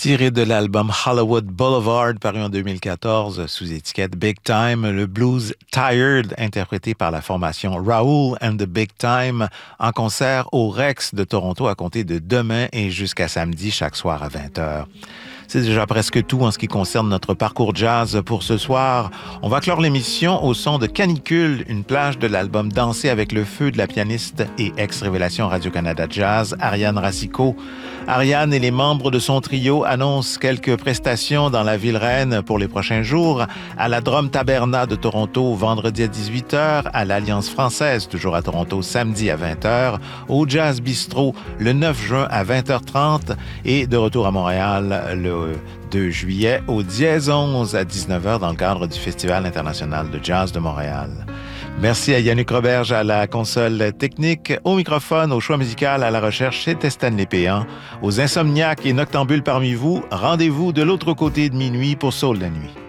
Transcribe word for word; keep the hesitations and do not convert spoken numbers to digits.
Tiré de l'album Hollywood Boulevard, paru en deux mille quatorze sous étiquette Big Time, le blues Tired, interprété par la formation Raoul and the Big Time, en concert au Rex de Toronto à compter de demain et jusqu'à samedi, chaque soir à vingt heures. C'est déjà presque tout en ce qui concerne notre parcours jazz pour ce soir. On va clore l'émission au son de Canicule, une plage de l'album Danser avec le feu de la pianiste et ex-révélation Radio-Canada Jazz, Ariane Racicot. Ariane et les membres de son trio annoncent quelques prestations dans la ville reine pour les prochains jours, à la Drum Taberna de Toronto vendredi à dix-huit heures, à l'Alliance française toujours à Toronto samedi à vingt heures, au Jazz Bistro le neuf juin à vingt heures trente et de retour à Montréal le deux juillet au Dièse onze à dix-neuf heures dans le cadre du Festival international de jazz de Montréal. Merci à Yannick Roberge à la console technique, au microphone, au choix musical, à la recherche, c'était Stanley Péan. Aux insomniaques et noctambules parmi vous, rendez-vous de l'autre côté de minuit pour Soul la nuit.